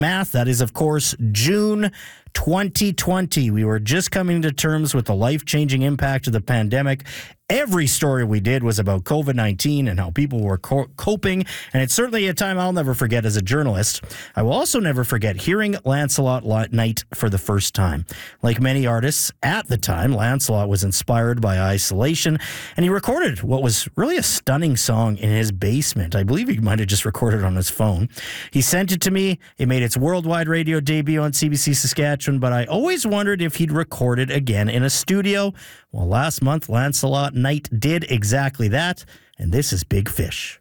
math. That is, of course, June 2020. We were just coming to terms with the life-changing impact of the pandemic. Every story we did was about COVID-19 and how people were coping, and it's certainly a time I'll never forget as a journalist. I will also never forget hearing Lancelot Knight for the first time. Like many artists at the time, Lancelot was inspired by isolation, and he recorded what was really a stunning song in his basement. I believe he might have just recorded on his phone. He sent it to me. It made its worldwide radio debut on CBC Saskatchewan, but I always wondered if he'd record it again in a studio. Well, last month, Lancelot Knight did exactly that, and this is Big Fish.